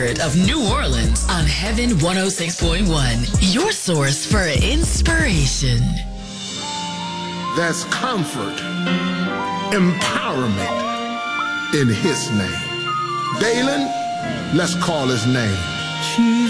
Spirit of New Orleans on Heaven 106.1, your source for inspiration. There's comfort, empowerment in his name. Dalen, let's call his name.